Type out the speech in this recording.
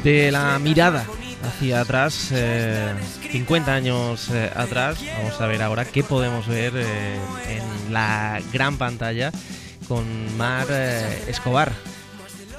de la mirada hacia atrás, 50 años atrás. Vamos a ver ahora qué podemos ver en la gran pantalla con Mar Escobar.